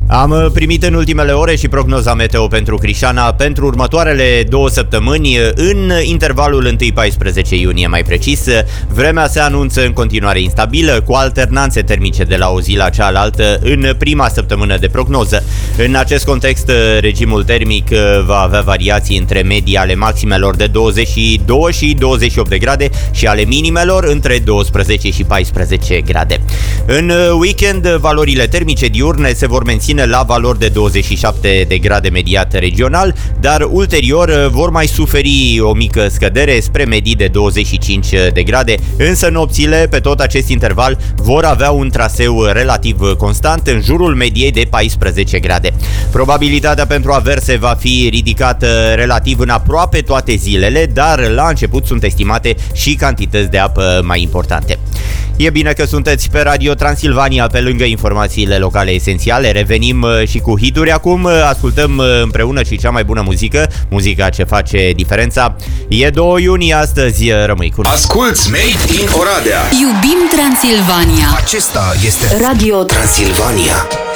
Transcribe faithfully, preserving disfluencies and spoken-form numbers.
Am primit în ultimele ore și prognoza meteo pentru Crișana pentru următoarele două săptămâni, în intervalul unu paisprezece iunie mai precis. Vremea se anunță în continuare instabilă, cu alternanțe termice de la o zi la cealaltă în prima săptămână de prognoză. În acest context, regimul termic va avea variații între medii ale maximelor de douăzeci și doi și douăzeci și opt de grade și ale minimelor între doisprezece și paisprezece grade. În weekend, valorile termice diurne se vor menține la valori de douăzeci și șapte de grade mediat regional, dar ulterior vor mai suferi o mică scădere spre medii de douăzeci și cinci de grade, însă nopțile pe tot acest interval vor avea un traseu relativ constant în jurul mediei de paisprezece grade. Probabilitatea pentru averse va fi ridicată relativ în aproape toate zilele, dar la început sunt estimate și cantități de apă mai importante. E bine că sunteți pe Radio Transilvania, pe lângă informațiile locale esențiale. Revenim și cu hituri acum, ascultăm împreună și cea mai bună muzică, muzica ce face diferența. E doi iunie astăzi, rămâi cu noi. Asculți Made in Oradea. Iubim Transilvania. Acesta este Radio Transilvania.